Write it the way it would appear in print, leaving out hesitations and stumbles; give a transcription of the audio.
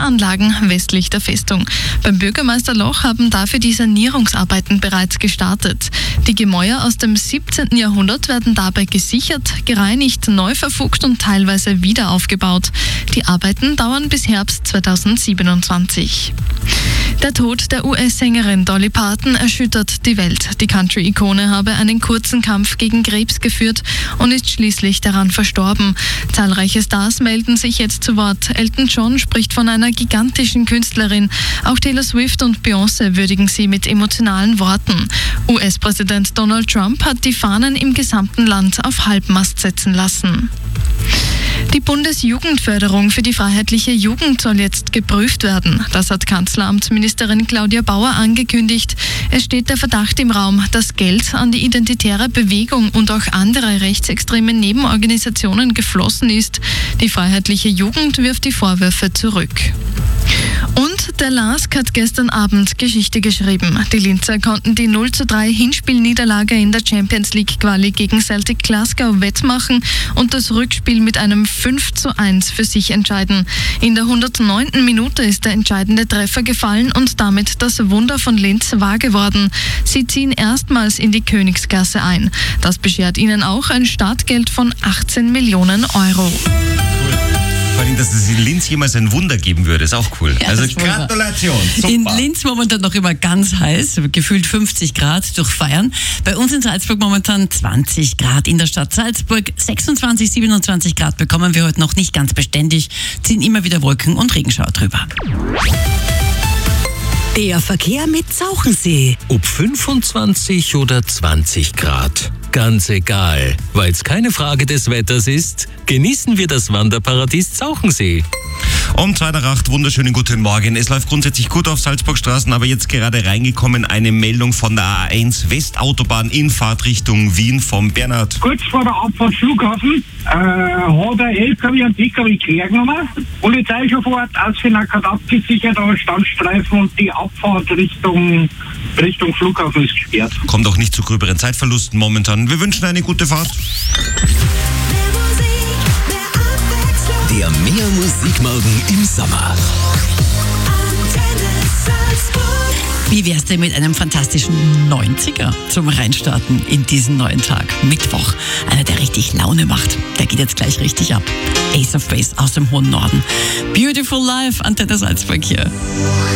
Kläranlagen westlich der Festung. Beim Bürgermeister Loch haben dafür die Sanierungsarbeiten bereits gestartet. Die Gemäuer aus dem 17. Jahrhundert werden dabei gesichert, gereinigt, neu verfugt und teilweise wieder aufgebaut. Die Arbeiten dauern bis Herbst 2027. Der Tod der US-Sängerin Dolly Parton erschüttert die Welt. Die Country-Ikone habe einen kurzen Kampf gegen Krebs geführt und ist schließlich daran verstorben. Zahlreiche Stars melden sich jetzt zu Wort. Elton John spricht von einer gigantischen Künstlerin. Auch Taylor Swift und Beyoncé würdigen sie mit emotionalen Worten. US-Präsident Donald Trump hat die Fahnen im gesamten Land auf Halbmast setzen lassen. Die Bundesjugendförderung für die freiheitliche Jugend soll jetzt geprüft werden. Das hat Kanzleramtsministerin Claudia Bauer angekündigt. Es steht der Verdacht im Raum, dass Geld an die Identitäre Bewegung und auch andere rechtsextreme Nebenorganisationen geflossen ist. Die freiheitliche Jugend wirft die Vorwürfe zurück. Und der LASK hat gestern Abend Geschichte geschrieben. Die Linzer konnten die 0:3 Hinspielniederlage in der Champions League Quali gegen Celtic Glasgow wettmachen und das Rückspiel mit einem 5:1 für sich entscheiden. In der 109. Minute ist der entscheidende Treffer gefallen und damit das Wunder von Linz wahr geworden. Sie ziehen erstmals in die Königsklasse ein. Das beschert ihnen auch ein Startgeld von 18 Millionen Euro. Vor allem, dass es in Linz jemals ein Wunder geben würde, ist auch cool. Ja, also Gratulation. Super. In Linz momentan noch immer ganz heiß, gefühlt 50 Grad durch Feiern. Bei uns in Salzburg momentan 20 Grad. In der Stadt Salzburg 26, 27 Grad bekommen wir heute noch nicht ganz beständig, ziehen immer wieder Wolken und Regenschauer drüber. Der Verkehr mit Zauchensee. Ob 25 oder 20 Grad. Ganz egal, weil es keine Frage des Wetters ist, genießen wir das Wanderparadies Zauchensee. Um 2:08, wunderschönen guten Morgen. Es läuft grundsätzlich gut auf Salzburgstraßen, aber jetzt gerade reingekommen eine Meldung von der A1 Westautobahn in Fahrtrichtung Wien vom Bernhard. Kurz vor der Abfahrt Flughafen hat ein LKW einen PKW quer genommen. Polizei schon vor Ort, Ausfinag hat abgesichert, aber Standstreifen und die Abfahrt Richtung Flughafen ist gesperrt. Kommt auch nicht zu gröberen Zeitverlusten momentan. Wir wünschen eine gute Fahrt. Der Mehr Musikmorgen im Sommer. Wie wär's denn mit einem fantastischen 90er zum Reinstarten in diesen neuen Tag? Mittwoch. Einer, der richtig Laune macht. Der geht jetzt gleich richtig ab. Ace of Base aus dem hohen Norden. Beautiful Life, Antenne Salzburg hier.